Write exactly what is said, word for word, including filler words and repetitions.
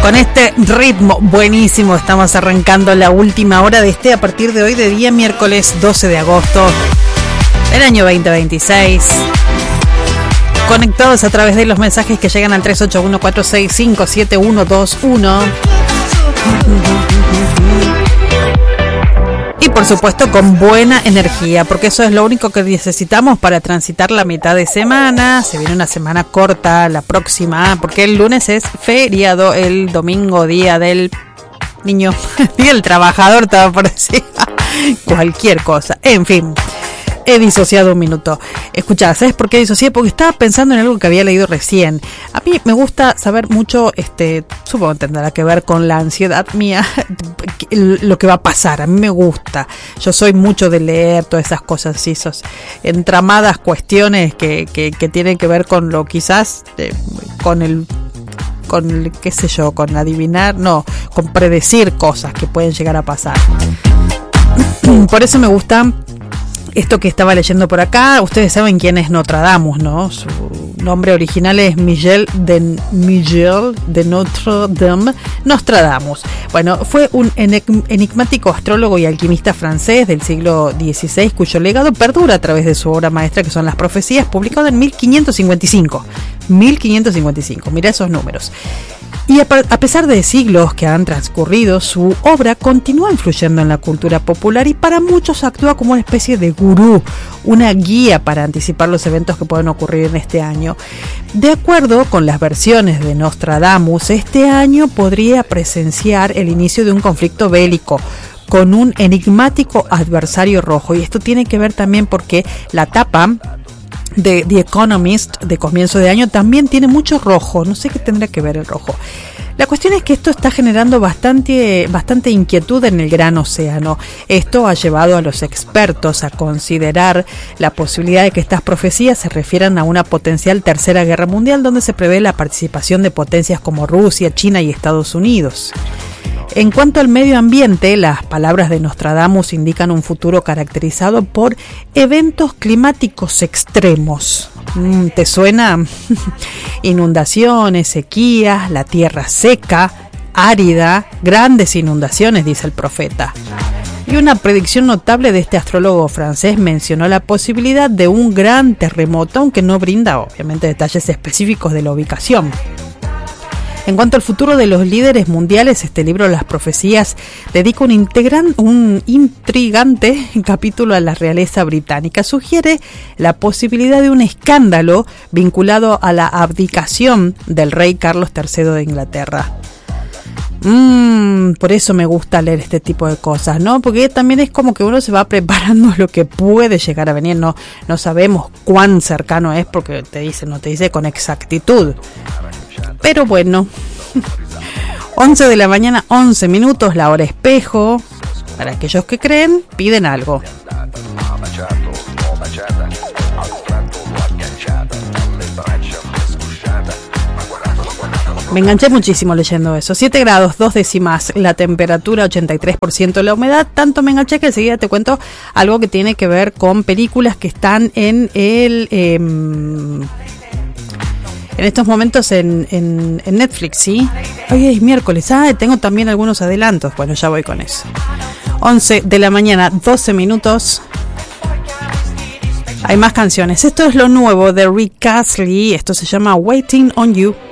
Con este ritmo buenísimo estamos arrancando la última hora de este a partir de hoy de día miércoles doce de agosto del año veinte veintiséis. Conectados a través de los mensajes que llegan al tres ocho uno cuatro seis cinco siete uno dos uno. Y por supuesto con buena energía, porque eso es lo único que necesitamos para transitar la mitad de semana. Se viene una semana corta la próxima, porque el lunes es feriado, el domingo día del niño, día del trabajador, estaba por decir cualquier cosa. En fin, he disociado un minuto. Escuchá, ¿sabes por qué disocié? Porque estaba pensando en algo que había leído recién. A mí me gusta saber mucho, este, supongo que tendrá que ver con la ansiedad mía, lo que va a pasar. A mí me gusta. Yo soy mucho de leer todas esas cosas, así, esas entramadas cuestiones que, que, que tienen que ver con lo quizás, eh, con el, con el, qué sé yo, con adivinar, no, con predecir cosas que pueden llegar a pasar. Por eso me gusta esto que estaba leyendo por acá. Ustedes saben quién es Nostradamus, ¿no? Su nombre original es Miguel de, Miguel de Notre Dame Nostradamus. Bueno, fue un enigmático astrólogo y alquimista francés del siglo dieciséis, cuyo legado perdura a través de su obra maestra, que son las profecías, publicado en mil quinientos cincuenta y cinco. mil quinientos cincuenta y cinco, mira esos números. Y a pesar de siglos que han transcurrido, su obra continúa influyendo en la cultura popular y para muchos actúa como una especie de gurú, una guía para anticipar los eventos que pueden ocurrir en este año. De acuerdo con las versiones de Nostradamus, este año podría presenciar el inicio de un conflicto bélico con un enigmático adversario rojo. Y esto tiene que ver también porque la tapa de The Economist de comienzo de año también tiene mucho rojo. No sé qué tendrá que ver el rojo. La cuestión es que esto está generando bastante, bastante inquietud en el gran océano. Esto ha llevado a los expertos a considerar la posibilidad de que estas profecías se refieran a una potencial tercera guerra mundial, donde se prevé la participación de potencias como Rusia, China y Estados Unidos. En cuanto al medio ambiente, las palabras de Nostradamus indican un futuro caracterizado por eventos climáticos extremos. ¿Te suena? Inundaciones, sequías, la tierra seca, árida, grandes inundaciones, dice el profeta. Y una predicción notable de este astrólogo francés mencionó la posibilidad de un gran terremoto, aunque no brinda obviamente detalles específicos de la ubicación. En cuanto al futuro de los líderes mundiales, este libro, Las Profecías, dedica un, integran, un intrigante capítulo a la realeza británica. Sugiere la posibilidad de un escándalo vinculado a la abdicación del rey Carlos tercero de Inglaterra. Mm, por eso me gusta leer este tipo de cosas, ¿no? Porque también es como que uno se va preparando lo que puede llegar a venir. No, no sabemos cuán cercano es porque te dice, no te dice con exactitud. Pero bueno, once de la mañana, once minutos, la hora espejo. Para aquellos que creen, piden algo. Me enganché muchísimo leyendo eso. siete grados, dos décimas, la temperatura, ochenta y tres por ciento la humedad. Tanto me enganché que enseguida te cuento algo que tiene que ver con películas que están en el... Eh, En estos momentos en, en, en Netflix, ¿sí? Hoy es miércoles. Ah, tengo también algunos adelantos. Bueno, ya voy con eso. once de la mañana, doce minutos. Hay más canciones. Esto es lo nuevo de Rick Astley. Esto se llama Waiting on You.